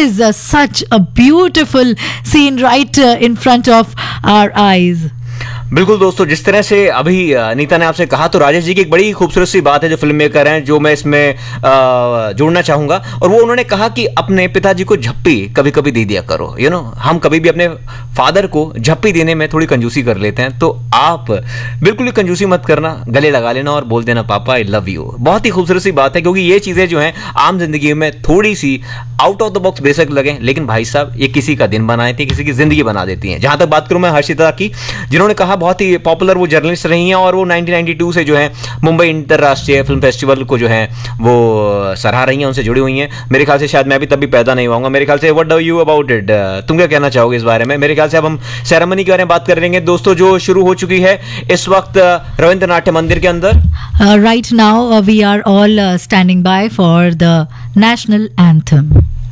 is such a beautiful scene right in front of our eyes. बिल्कुल दोस्तों, जिस तरह से अभी नीता ने आपसे कहा, तो राजेश जी की एक बड़ी खूबसूरत सी बात है जो फिल्म मेकर हैं, जो मैं इसमें जोड़ना चाहूंगा। और वो उन्होंने कहा कि अपने पिताजी को झप्पी कभी कभी दे दिया करो। हम कभी भी अपने फादर को झप्पी देने में थोड़ी कंजूसी कर लेते हैं, तो आप बिल्कुल भी कंजूसी मत करना, गले लगा लेना और बोल देना पापा आई लव यू। बहुत ही खूबसूरत सी बात है, क्योंकि ये चीजें जो हैं आम जिंदगी में थोड़ी सी आउट ऑफ द बॉक्स बेशक लगे, लेकिन भाई साहब ये किसी का दिन बना देती है, किसी की जिंदगी बना देती है। जहां तक बात करूं मैं हर्षिता की, जिन्होंने कहा बहुत ही पॉपुलर वो जर्नलिस्ट रही हैं, और वो 1992 से जो है मुंबई अंतरराष्ट्रीय फिल्म फेस्टिवल को जो है वो सराह रही हैं, उनसे जुड़ी हुई हैं। मेरे ख्याल से शायद मैं भी तभी पैदा नहीं हुआ। मेरे ख्याल से what do you about it, तुम क्या कहना चाहोगे इस बारे में? मेरे ख्याल से अब हम सेरेमनी के बारे में बात करेंगे दोस्तों, जो शुरू हो चुकी है इस वक्त रविंद्र नाट्य मंदिर के अंदर। Right now we are all standing by for the national anthem.